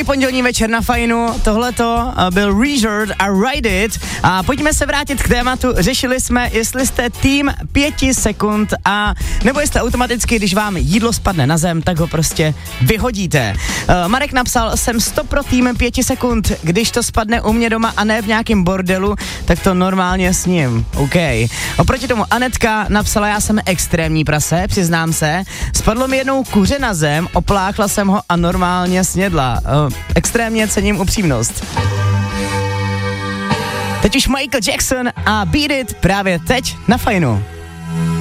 Pondělní večer na Fajnu, tohleto byl Resort a Ride It a pojďme se vrátit k tématu, řešili jsme, jestli jste tým 5 sekund a nebo jestli automaticky, když vám jídlo spadne na zem, tak ho prostě vyhodíte. Marek napsal, jsem 100 pro tým 5 sekund, když to spadne u mě doma a ne v nějakém bordelu, tak to normálně sním, OK. Oproti tomu Anetka napsala, já jsem extrémní prase, přiznám se, spadlo mi jednou kuře na zem, opláchla jsem ho a normálně snědla. Extrémně cením upřímnost. Teď už Michael Jackson a Beat It právě teď na Fajnu.